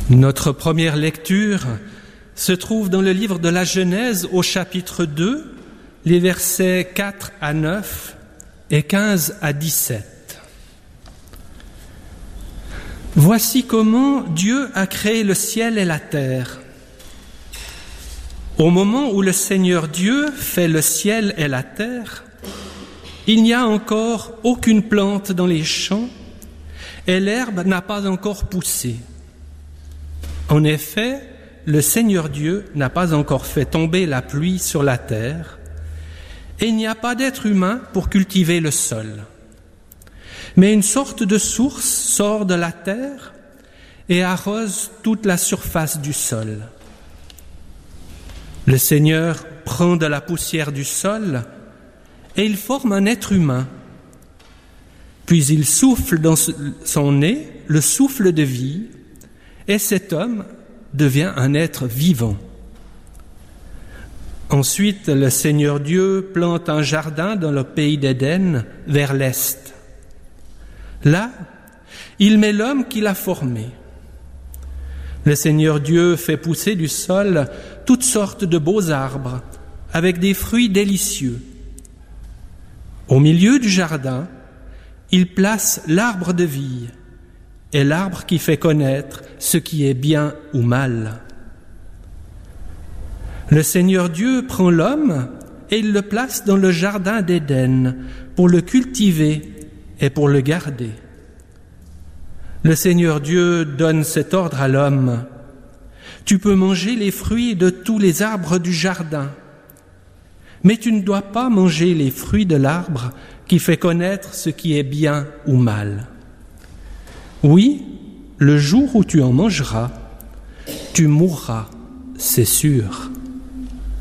Notre première lecture se trouve dans le livre de la Genèse au chapitre 2, les versets 4 à 9 et 15 à 17. Voici comment Dieu a créé le ciel et la terre. Au moment où le Seigneur Dieu fait le ciel et la terre, il n'y a encore aucune plante dans les champs et l'herbe n'a pas encore poussé. En effet, le Seigneur Dieu n'a pas encore fait tomber la pluie sur la terre et il n'y a pas d'être humain pour cultiver le sol. Mais une sorte de source sort de la terre et arrose toute la surface du sol. Le Seigneur prend de la poussière du sol et il forme un être humain. Puis il souffle dans son nez le souffle de vie et cet homme devient un être vivant. Ensuite, le Seigneur Dieu plante un jardin dans le pays d'Éden, vers l'est. Là, il met l'homme qu'il a formé. Le Seigneur Dieu fait pousser du sol toutes sortes de beaux arbres, avec des fruits délicieux. Au milieu du jardin, il place l'arbre de vie et l'arbre qui fait connaître ce qui est bien ou mal. Le Seigneur Dieu prend l'homme et il le place dans le jardin d'Éden pour le cultiver et pour le garder. Le Seigneur Dieu donne cet ordre à l'homme. Tu peux manger les fruits de tous les arbres du jardin, mais tu ne dois pas manger les fruits de l'arbre qui fait connaître ce qui est bien ou mal. Oui, le jour où tu en mangeras, tu mourras, c'est sûr.